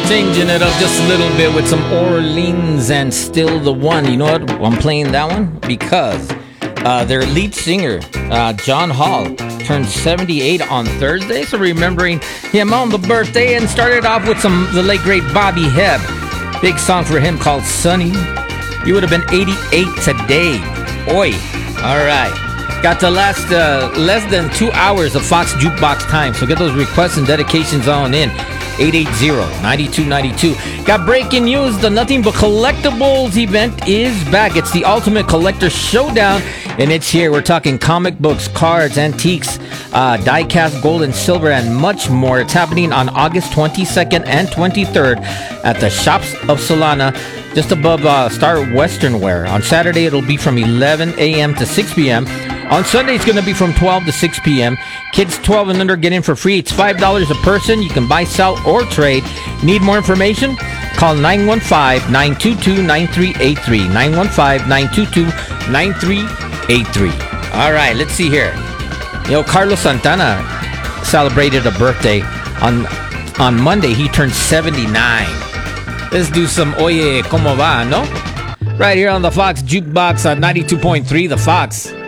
Changing it up just a little bit with some Orleans and Still the One. You know what? I'm playing that one because their lead singer, John Hall, turned 78 on Thursday. So remembering him on the birthday, and started off with the late great Bobby Hebb. Big song for him called Sunny. You would have been 88 today. Oi. All right. Got the last less than 2 hours of Fox Jukebox time. So get those requests and dedications on in. 880-9292. Got breaking news. The Nothing But Collectibles event is back. It's the Ultimate Collector Showdown, and it's here. We're talking comic books, cards, antiques, die-cast gold and silver, and much more. It's happening on August 22nd and 23rd at the Shops of Solana, just above Star Western Wear. On Saturday, it'll be from 11 a.m. to 6 p.m. On Sunday, it's going to be from 12 to 6 p.m. Kids 12 and under get in for free. It's $5 a person. You can buy, sell, or trade. Need more information? Call 915-922-9383. 915-922-9383. All right, let's see here. Carlos Santana celebrated a birthday on Monday. He turned 79. Let's do some Oye, ¿Cómo va, no? Right here on the Fox Jukebox on 92.3 The Fox.